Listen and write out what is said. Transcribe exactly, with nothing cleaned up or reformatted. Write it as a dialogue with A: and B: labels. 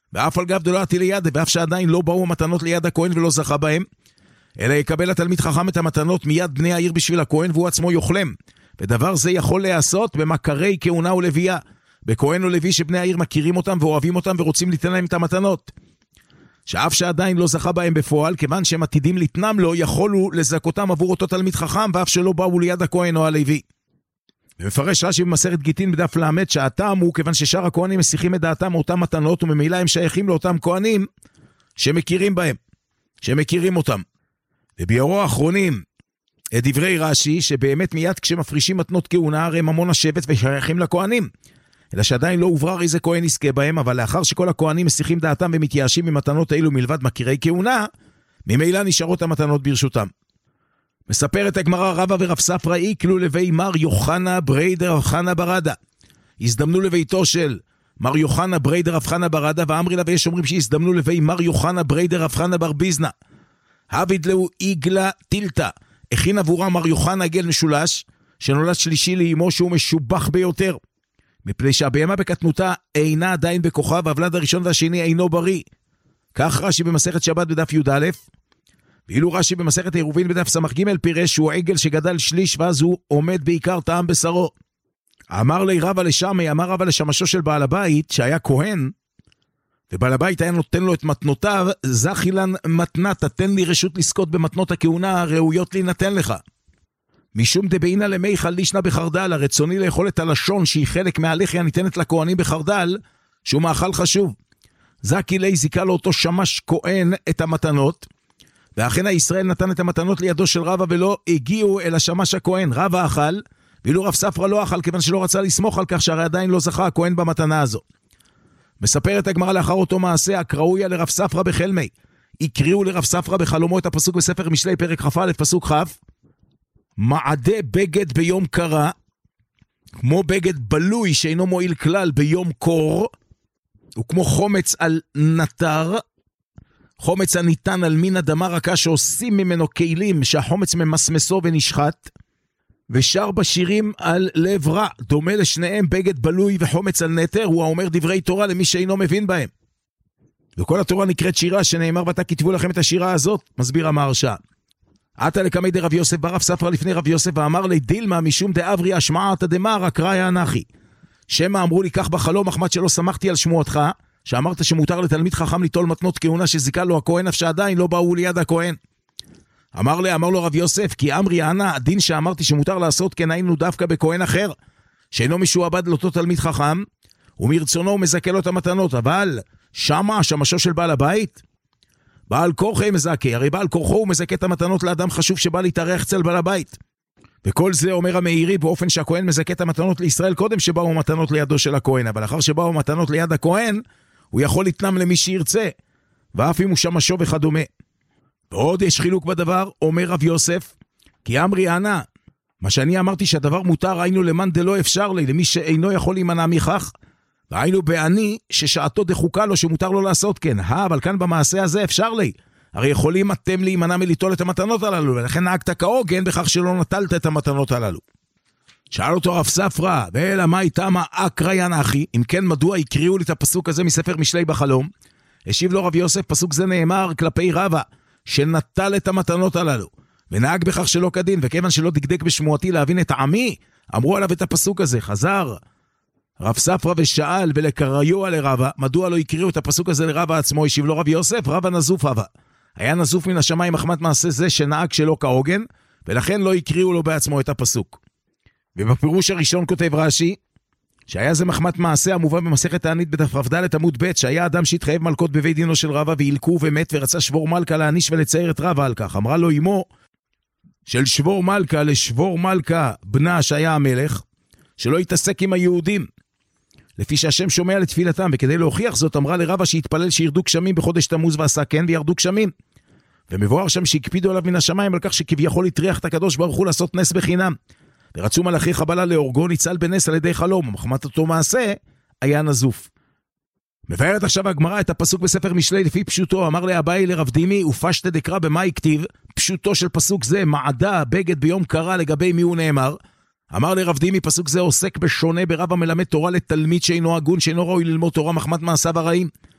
A: ואף על גב דולתי ליד, ואף שעדיין לא באו המתנות ליד הכהן ולא זכה בהם, אלא יקבל התלמיד חכם את המתנות מיד בני העיר בשביל הכהן, והוא עצמו יאכלם. ודבר זה יכול להיעשות במכרי כהונה ולוויה, בכהן ולוי שבני העיר מכירים אותם ואוהבים אותם ורוצים ליתן להם את המתנות. שאף שעדיין לא זכה בהם בפועל, כיוון שהם עתידים לתנם לו, יכולו לזכותם עבור אותו תלמיד חכם, ואף שלא באו ליד הכהן או הלוי. ומפרש רש"י במסכת גיטין בדף למד, שהטעם הוא כיוון ששאר הכהנים מסיחים את דעתם מאותם מתנות, וממילא הם שייכים לאותם כהנים שמכירים בהם, שמכירים אותם. וביורו האחרונים, את דברי רש"י, שבאמת מיד כשמפרישים מתנות כהונה, הרי ממון השבט ושייכים לכהנים. אלא שעדיין לא הוברר איזה כהן יזכה בהם, אבל לאחר שכל הכהנים מסיחים דעתם ומתייאשים ממתנות האלו מלבד מכירי כהונה, ממילא נשארות המתנות ברשותם. מספרת הגמרא, רבא ורב ספרא איקלו לבי מר יוחנה בריידר רב חנה ברדה. הזדמנו לביתו של מר יוחנה בריידר רב חנה ברדה, ואמרי לה, ויש אומרים שהזדמנו לבי מר יוחנה בריידר רב חנה בר ביזנה. הביד לו איגלה טילטה. הכין עבורה מר יוחנה עגל משולש, שנולד שלישי לאמו שהוא משובח ביותר. מפני שהבהמה בקטנותה אינה עדיין בכוחה, והוולד הראשון והשני אינו בריא. כך רש"י במסכת שבת בדף י"א, ואילו רש"י במסכת עירובין בדף סמך ג' פירש שהוא עגל שגדל שליש, ואז הוא עומד בעיקר טעם בשרו. אמר לי רבא לשמי, אמר רבא לשמשו של בעל הבית, שהיה כהן, ובעל הבית היה נותן לו את מתנותיו, זכילן מתנת, תתן לי רשות לזכות במתנות הכהונה הראויות להינתן לך. משום דבעינה למי חלישנה בחרדל, הרצוני לאכול את הלשון שהיא חלק מהלחי הניתנת לכהנים בחרדל, שהוא מאכל חשוב. זכי לי זיקה לאותו שמש כהן את המתנות, ואכן הישראל נתן את המתנות לידו של רבא, ולא הגיעו אל השמש הכהן. רבא אכל, ואילו רב ספרא לא אכל, כיוון שלא רצה לסמוך על כך שהרי עדיין לא זכה הכהן במתנה הזו. מספרת הגמרא לאחר אותו מעשה, הקראויה לרב ספרא בחלמי. יקראו לרב ספרא בחלומו את הפסוק בספר משלי פרק כ"א פסוק כ', מעדה בגד ביום קרה, כמו בגד בלוי שאינו מועיל כלל ביום קור, וכמו חומץ על נטר, חומץ הניתן על מין אדמה רכה שעושים ממנו כלים שהחומץ ממסמסו ונשחט, ושר בשירים על לב רע, דומה לשניהם בגד בלוי וחומץ על נטר, הוא האומר דברי תורה למי שאינו מבין בהם. וכל התורה נקראת שירה, שנאמר ואתה כתבו לכם את השירה הזאת, מסביר המהרש"א. עתה לקמי דרב יוסף ברב ספרא לפני רב יוסף, ואמר לי דילמה משום דאברי השמעת דמר אקראי אנכי. שמא אמרו לי כך בחלום, מחמד שלא שמחתי על שמועתך, שאמרת שמותר לתלמיד חכם ליטול מתנות כהונה שזיקה לו הכהן, אף שעדיין לא באו ליד הכהן. אמר לי, אמר לו רב יוסף, כי אמרי ענה, הדין שאמרתי שמותר לעשות כן היינו דווקא בכהן אחר, שאינו משועבד לאותו תלמיד חכם, ומרצונו הוא מזכה לו את המתנות, אבל שמה שמשו של בעל הבית, בעל כורחי מזכה, הרי בעל כורחו הוא מזכה את המתנות לאדם חשוב שבא להתארח אצל בעל הבית. וכל זה אומר המאירי באופן שהכהן מזכה את המתנות לישראל קודם שבאו המתנות לידו של הכהן, אבל אחר שבאו המתנות ליד הכהן, הוא יכול לתנם למי שירצה, ואף אם הוא שמשו וכדומה. ועוד יש חילוק בדבר, אומר רב יוסף, כי אמרי ענה, מה שאני אמרתי שהדבר מותר, היינו למאן דלא אפשר לי, למי שאינו יכול להימנע מכך, והיינו בעני ששעתו דחוקה לו שמותר לו לעשות כן, אה, אבל כאן במעשה הזה אפשר לי, הרי יכולים אתם להימנע מליטול את המתנות הללו, ולכן נהגת כהוגן בכך שלא נטלת את המתנות הללו. שאל אותו רב ספרא, ואלא מאי תמה אקראי אנכי, אם כן מדוע יקריאו לי את הפסוק הזה מספר משלי בחלום? השיב לו רב יוסף, פסוק זה נאמר כלפי רבא, שנטל את המתנות הללו, ונהג בכך שלא כדין, וכיוון שלא דקדק בשמועתי להבין את העמי, אמרו עליו את הפסוק הזה. חזר רב ספרא ושאל ולקריו לרבא, מדוע לא יקריאו את הפסוק הזה לרבא עצמו? השיב לו רב יוסף, רבא נזוף הווה, היה נזוף מן השמיים מחמת מעשה זה שנהג שלא כהוגן, ולכן לא יקריאו לו בעצמו את הפסוק. ובפירוש הראשון כותב רש"י, שהיה זה מחמת מעשה המובא במסכת תענית בדף כ"ד עמוד ב', שהיה אדם שהתחייב מלכות בבית דינו של רבא והילקו ומת, ורצה שבור מלכה להעניש ולצייר את רבא על כך. אמרה לו אמו של שבור מלכה לשבור מלכה בנה שהיה המלך, שלא יתעסק עם היהודים, לפי שהשם שומע לתפילתם, וכדי להוכיח זאת אמרה לרבא שהתפלל שירדו גשמים בחודש תמוז, ועשה כן וירדו גשמים. ומבואר שם שהקפידו עליו מן השמיים על כך שכביכול הטריח את הקדוש ברוך הוא לעשות נס בחינם, ורצו מלאכי חבלה להורגו, ניצל בנס על ידי חלום, ומחמת אותו מעשה היה נזוף. מבארת עכשיו הגמרא את הפסוק בספר משלי לפי פשוטו, אמר לאביי לרב דימי, ופשטה דקרא במה הכתיב, פשוטו של פסוק זה, מעדה בגד ביום קרה, לגבי מי הוא נאמר. אמר לרב דימי, פסוק זה עוסק בשונה ברב המלמד תורה לתלמיד שאינו הגון, שאינו ראוי ללמוד תורה מחמת מעשיו הרעים.